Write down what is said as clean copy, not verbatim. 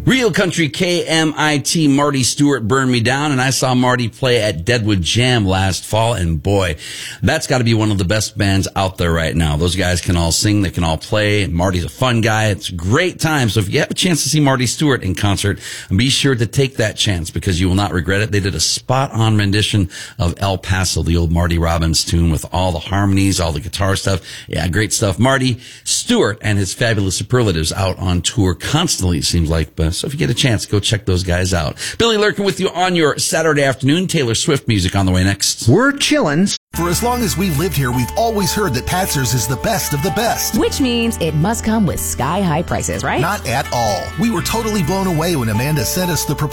Real Country KMIT, Marty Stewart burned me down, and I saw Marty play at Deadwood Jam last fall, and boy, that's got to be one of the best bands out there right now. Those guys can all sing, they can all play, and Marty's a fun guy. It's a great time. So if you have a chance to see Marty Stewart in concert, be sure to take that chance because you will not regret it. They did a spot-on rendition of El Paso, the old Marty Robbins tune with all the harmonies, all the guitar stuff. Yeah, great stuff. Marty Stewart and his fabulous superlatives out on tour constantly, it seems like. So if you get a chance, go check those guys out. Billy Lurkin with you on your Saturday afternoon. Taylor Swift music on the way next. We're chillin'. For as long as we've lived here, we've always heard that Patzer's is the best of the best. Which means it must come with sky-high prices, right? Not at all. We were totally blown away when Amanda sent us the